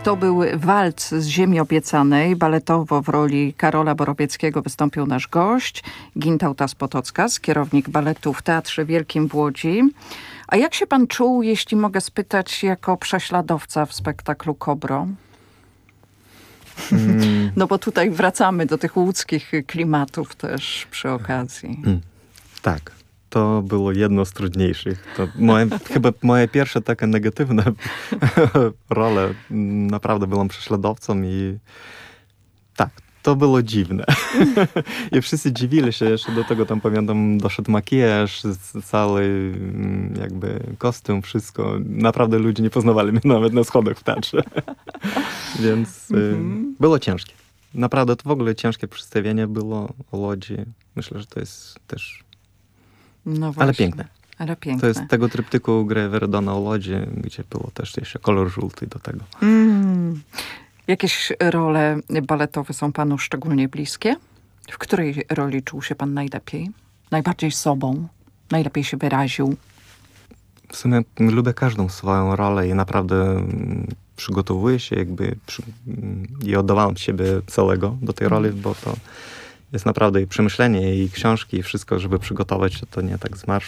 To był walc z Ziemi Obiecanej. Baletowo w roli Karola Borowieckiego wystąpił nasz gość, Gintautas Potockas, kierownik baletu w Teatrze Wielkim w Łodzi. A jak się pan czuł, jeśli mogę spytać, jako prześladowca w spektaklu Kobro? No bo tutaj wracamy do tych łódzkich klimatów też przy okazji. Tak, to było jedno z trudniejszych. To chyba moje pierwsze takie negatywne role. Naprawdę byłem prześladowcą i tak, to było dziwne. I wszyscy dziwili się, jeszcze do tego tam pamiętam, doszedł makijaż, cały jakby kostium, wszystko. Naprawdę ludzie nie poznawali mnie nawet na schodach w teatrze. Więc było ciężkie. Naprawdę to w ogóle ciężkie przedstawienie było o Łodzi. Myślę, że to jest też... No właśnie. Ale piękne. Ale piękne. To jest tego tryptyku gry Verdona o Łodzi, gdzie było też jeszcze kolor żółty do tego. Jakieś role baletowe są panu szczególnie bliskie? W której roli czuł się pan najlepiej? Najbardziej sobą? Najlepiej się wyraził? W sumie lubię każdą swoją rolę i naprawdę przygotowuję się i oddawałem siebie całego do tej roli, bo to jest naprawdę i przemyślenie, i książki, i wszystko, żeby przygotować się, to nie tak z marszu.